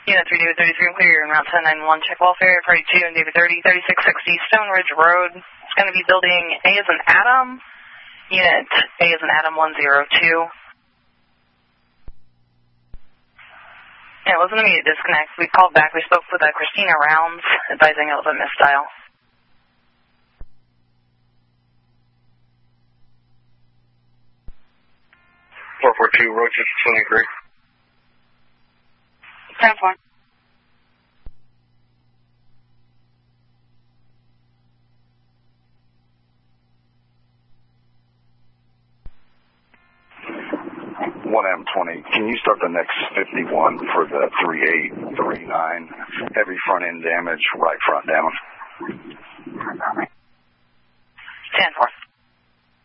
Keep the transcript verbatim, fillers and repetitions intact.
Unit three, David thirty-three, I'm clear. You're in Route ten nine one, check welfare. Party two, and David thirty, thirty-six sixty, Stone Ridge Road. It's going to be building A as in Adam. Unit A as in Adam one zero two. Yeah, it was an immediate disconnect. We called back. We spoke with uh, Christina Rounds, advising it was a misdial. four four two, Rochester twenty-three. ten four. one M twenty, can you start the next fifty-one for the three eight three nine? Heavy front end damage, right front down. ten four.